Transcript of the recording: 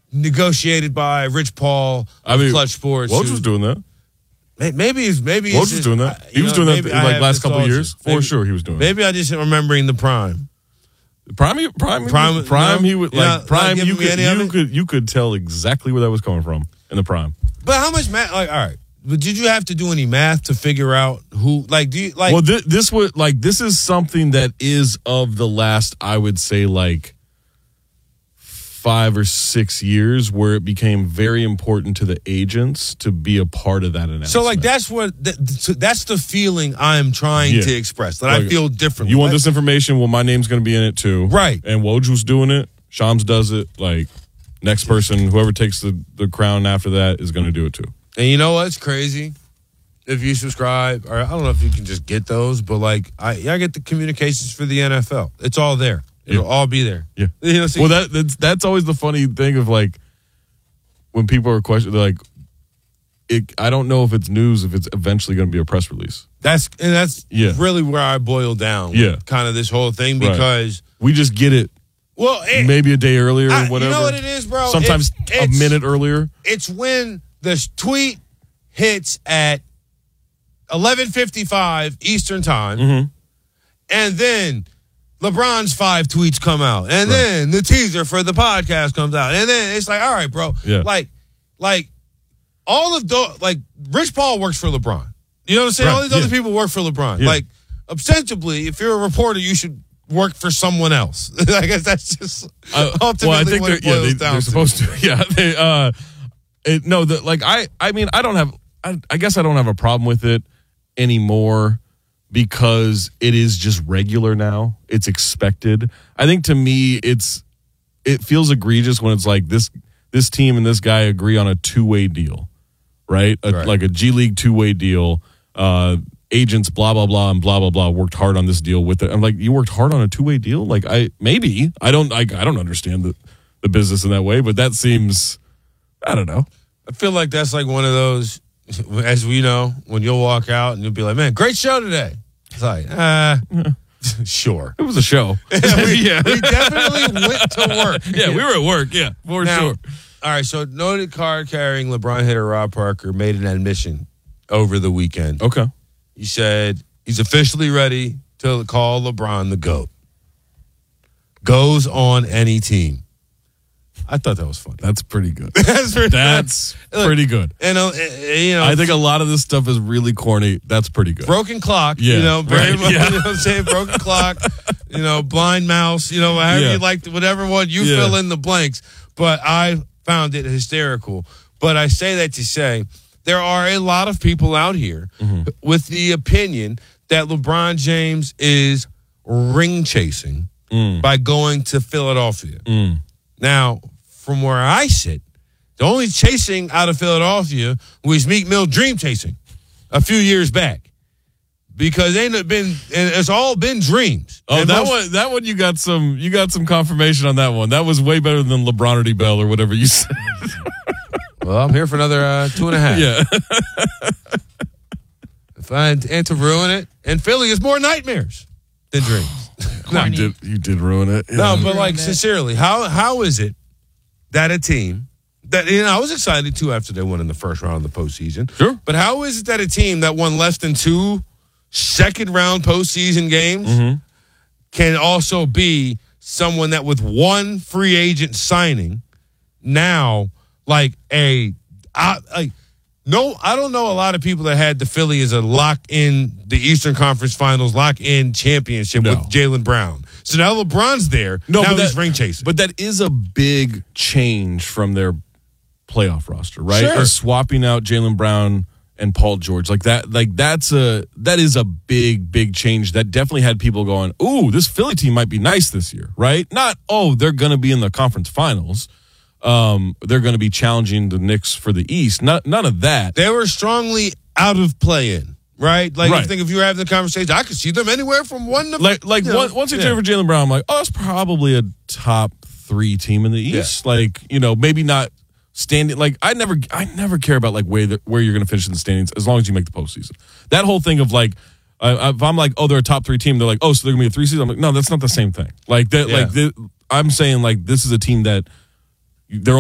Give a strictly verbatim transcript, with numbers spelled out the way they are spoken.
negotiated by Rich Paul I mean, Clutch Sports. Woj was doing that. Maybe he's maybe Woj was doing that. He was know, doing that in like last couple of years. For maybe, sure, he was doing. Maybe that. I just remembering the prime. Prime, prime, prime, prime. He would like prime. You could, you could, you could tell exactly where that was coming from in the prime. But how much math? Like, all right, but did you have to do any math to figure out who? Like, do you like? Well, this, this would like this is something that is of the last, I would say, like five or six years, where it became very important to the agents to be a part of that announcement. So, like, that's what that's the feeling I'm trying yeah. to express. That like, I feel differently. You want this information? Well, my name's going to be in it too, right? And Woj was doing it. Shams does it. Like, next person, whoever takes the, the crown after that, is going to do it too. And you know what's crazy? If you subscribe, or I don't know if you can just get those, but like, I I get the communications for the N F L. It's all there. It'll yeah. all be there. Yeah. You know, so well, that that's, that's always the funny thing of like when people are questioning, they're like, it, I don't know if it's news, if it's eventually going to be a press release. That's and that's yeah. really where I boil down. Yeah. Kind of this whole thing because right. we just get it. Well, it, maybe a day earlier I, or whatever. You know what it is, bro? Sometimes it's, a minute earlier. It's when the tweet hits at eleven fifty-five Eastern time, mm-hmm. and then LeBron's five tweets come out, and right. then the teaser for the podcast comes out, and then it's like, all right, bro, yeah. like, like all of the like Rich Paul works for LeBron. You know what I'm saying? Right. All these yeah. other people work for LeBron. Yeah. Like, ostensibly, if you're a reporter, you should work for someone else. I guess that's just uh, ultimately well, I think what they're, it boils yeah, they, down they're to. supposed to. Yeah, they. Uh, it, no, the, like I, I mean, I don't have. I, I guess I don't have a problem with it anymore. Because it is just regular now. It's expected. I think to me, it's it feels egregious when it's like this this team and this guy agree on a two-way deal, right? A, right. Like a G League two-way deal. Uh, agents, blah, blah, blah, and blah, blah, blah, worked hard on this deal with it. I'm like, you worked hard on a two-way deal? Like, I maybe. I don't I, I don't understand the, the business in that way, but that seems, I don't know. I feel like that's like one of those, as we know, when you'll walk out and you'll be like, man, great show today. It's like, uh, sure. It was a show. we, yeah. we definitely went to work. Yeah, we were at work, yeah, for now, sure. All right, so noted card-carrying LeBron hitter Rob Parker made an admission over the weekend. Okay. He said he's officially ready to call LeBron the GOAT. Goes on any team. I thought that was funny. That's pretty good. That's pretty, That's pretty good. And uh, you know, I think a lot of this stuff is really corny. That's pretty good. Broken clock. Yeah, you know, very right, much. yeah. You know what I'm saying? Broken clock. You know, blind mouse. You know, however yeah. you like, whatever one you yeah. fill in the blanks. But I found it hysterical. But I say that to say there are a lot of people out here mm-hmm. with the opinion that LeBron James is ring chasing mm. by going to Philadelphia. Mm. Now, from where I sit, the only chasing out of Philadelphia was Meek Mill dream chasing a few years back. Because ain't it been, and it's all been dreams. Oh, and that most, one, that one you got some, you got some confirmation on that one. That was way better than LeBron Bell or whatever you said. Well, I'm here for another uh, two and a half. Yeah. if I, and to ruin it, and Philly is more nightmares than dreams. no, you did, you did ruin it. Yeah. No, but like sincerely, how how is it that a team that, you know, I was excited too after they won in the first round of the postseason. Sure. But how is it that a team that won less than two second round postseason games mm-hmm. can also be someone that with one free agent signing now like a I, like no I don't know a lot of people that had the Philly as a lock in the Eastern Conference Finals lock in championship no. with Jaylen Brown. So now LeBron's there. No, now but he's that, ring chasing. But that is a big change from their playoff roster, right? Sure. Is swapping out Jaylen Brown and Paul George. Like that, like that's a that is a big, big change that definitely had people going, ooh, this Philly team might be nice this year, right? Not, oh, they're gonna be in the conference finals. Um, they're gonna be challenging the Knicks for the East. Not none of that. They were strongly out of play-in, right? Like right. I think if you were having the conversation, I could see them anywhere from one to like like you one, know, once they yeah. trade for Jaylen Brown, I'm like, oh, that's probably a top three team in the East. Yeah. Like, you know, maybe not standing. Like I never I never care about like where the, where you're going to finish in the standings as long as you make the postseason. That whole thing of like, uh, if I'm like, oh, they're a top three team, they're like, oh, so they're going to be a three seed. I'm like, no, that's not the same thing. Like that. Yeah. Like the, I'm saying like this is a team that they're